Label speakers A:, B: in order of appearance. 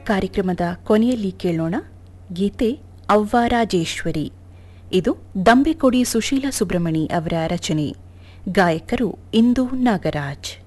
A: ಕಾರ್ಯಕ್ರಮದ ಕೊನೆಯಲ್ಲಿ ಕೇಳೋಣ ಗೀತೆ ಅವ್ವಾರಾಜೇಶ್ವರಿ. ಇದು ದಂಬೆಕೊಡಿ ಸುಶೀಲ ಸುಬ್ರಹ್ಮಣಿ ಅವರ ರಚನೆ. ಗಾಯಕರು ಇಂದು ನಾಗರಾಜ್.